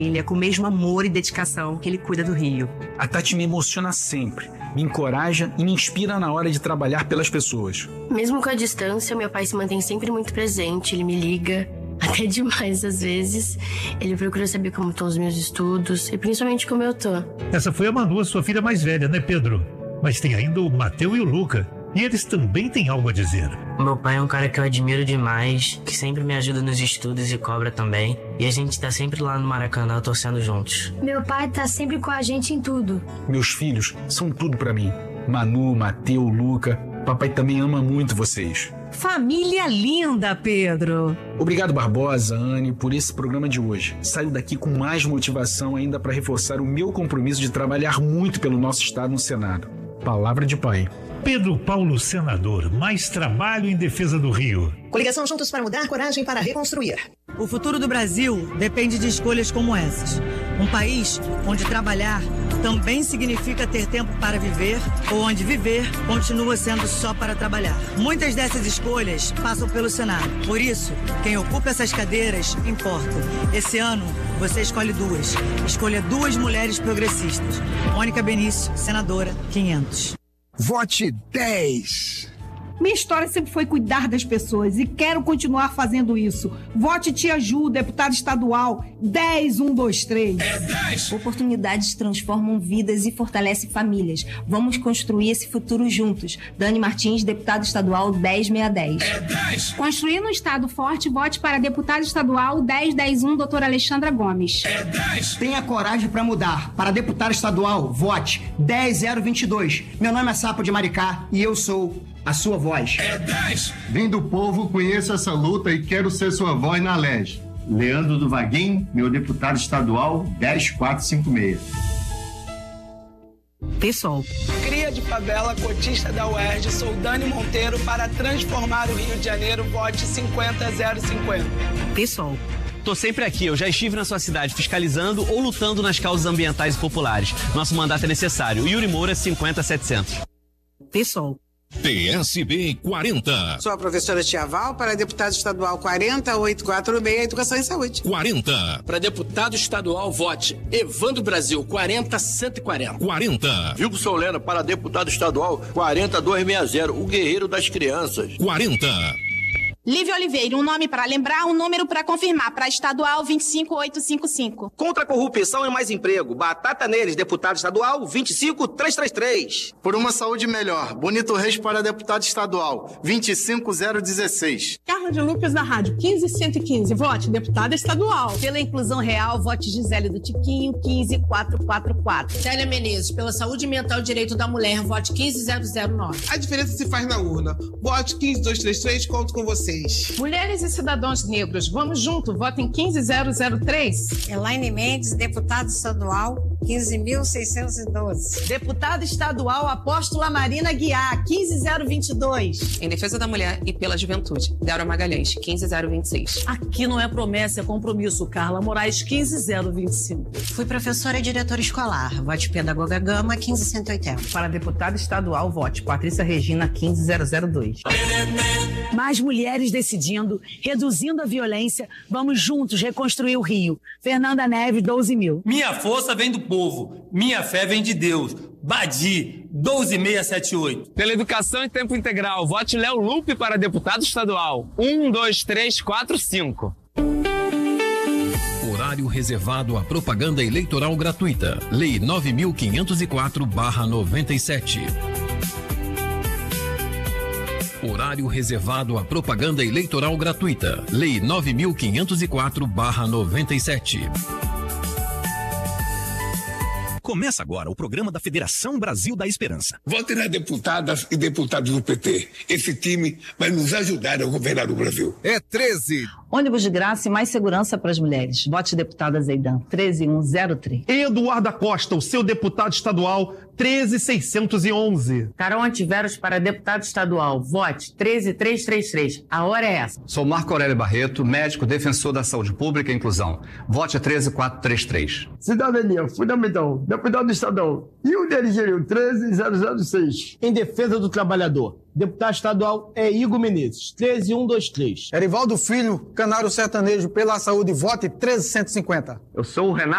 com o mesmo amor e dedicação que ele cuida do Rio. A Tati me emociona sempre, me encoraja e me inspira na hora de trabalhar pelas pessoas. Mesmo com a distância, meu pai se mantém sempre muito presente, ele me liga, até demais às vezes. Ele procura saber como estão os meus estudos e principalmente como eu tô. Essa foi a Manu, a sua filha mais velha, né, Pedro? Mas tem ainda o Mateu e o Luca, e eles também têm algo a dizer. Meu pai é um cara que eu admiro demais, que sempre me ajuda nos estudos e cobra também. E a gente tá sempre lá no Maracanã torcendo juntos. Meu pai tá sempre com a gente em tudo. Meus filhos são tudo pra mim. Manu, Mateu, Luca. Papai também ama muito vocês. Família linda, Pedro. Obrigado, Barbosa, Anne, por esse programa de hoje. Saio daqui com mais motivação ainda para reforçar o meu compromisso de trabalhar muito pelo nosso estado no Senado. Palavra de pai. Pedro Paulo, senador, mais trabalho em defesa do Rio. Coligação Juntos para Mudar, coragem para reconstruir. O futuro do Brasil depende de escolhas como essas. Um país onde trabalhar também significa ter tempo para viver, ou onde viver continua sendo só para trabalhar. Muitas dessas escolhas passam pelo Senado. Por isso, quem ocupa essas cadeiras importa. Esse ano, você escolhe duas. Escolha duas mulheres progressistas. Mônica Benício, senadora, 500. Vote 10. Minha história sempre foi cuidar das pessoas e quero continuar fazendo isso. Vote Tia Ju, deputada estadual, 10123. É 10. Oportunidades transformam vidas e fortalecem famílias. Vamos construir esse futuro juntos. Dani Martins, deputada estadual, 10610. É 10. Construindo um estado forte, vote para deputada estadual 10101, doutora Alexandra Gomes. É 10. Tenha coragem para mudar. Para deputada estadual, vote 10022. Meu nome é Sapo de Maricá e eu sou a sua voz. É 10. Vim do povo, conheço essa luta e quero ser sua voz na LEG. Leandro do Vaguinho, meu deputado estadual, 10456. Pessoal. Cria de favela, cotista da UERJ, sou Dani Monteiro, para transformar o Rio de Janeiro, vote 50050. Pessoal. Tô sempre aqui, eu já estive na sua cidade fiscalizando ou lutando nas causas ambientais e populares. Nosso mandato é necessário. Yuri Moura, 50700. Pessoal. PSB 40. Sou a professora Tia Val, para deputado estadual 40846, Educação e Saúde. 40. Para deputado estadual, vote Evandro Brasil, 40140. 40. Vilco Soleno, para deputado estadual 40260, o guerreiro das crianças. 40. Lívia Oliveira, um nome para lembrar, um número para confirmar, para estadual 25855. Contra a corrupção e mais emprego, batata neles, deputado estadual 25333. Por uma saúde melhor, Bonito Reis para deputado estadual 25016. Carla de Lucas da Rádio 15115, vote deputada estadual. Pela inclusão real, vote Gisele do Tiquinho 15444. Célia Menezes, pela saúde mental e direito da mulher, vote 15009. A diferença se faz na urna. Vote 15233, conto com você. Mulheres e cidadãos negros, vamos junto, votem 15003. Elaine Mendes, deputada estadual, 15.612. Deputada estadual, Apóstola Marina Guiar, 15022. Em defesa da mulher e pela juventude, Débora Magalhães, 15026. Aqui não é promessa, é compromisso, Carla Moraes, 15025. Fui professora e diretora escolar, vote Pedagoga Gama, 15180. Para deputada estadual, vote Patrícia Regina, 15002. Mais mulheres decidindo, reduzindo a violência, vamos juntos reconstruir o Rio. Fernanda Neves, 12.000. Minha força vem do povo, minha fé vem de Deus. Badi, 12678. Pela educação em tempo integral, vote Léo Lupe para deputado estadual, 12345. Horário reservado à propaganda eleitoral gratuita. Lei 9.504/97. Horário reservado à propaganda eleitoral gratuita. Lei 9.504/97. Começa agora o programa da Federação Brasil da Esperança. Vote nas deputadas e deputados do PT. Esse time vai nos ajudar a governar o Brasil. É 13. Ônibus de graça e mais segurança para as mulheres. Vote deputada Zeidan, 13103. Eduardo Costa, o seu deputado estadual, 13611. Carol Antiveros para deputado estadual, vote 13333. A hora é essa. Sou Marco Aurélio Barreto, médico defensor da saúde pública e inclusão. Vote 13433. Cidadania fundamental, deputado estadual. E o DRG 13006. Em defesa do trabalhador. Deputado estadual é Igor Menezes, 13123. Erivaldo Filho, Canário Sertanejo pela Saúde, vote 13150. Eu sou o Renato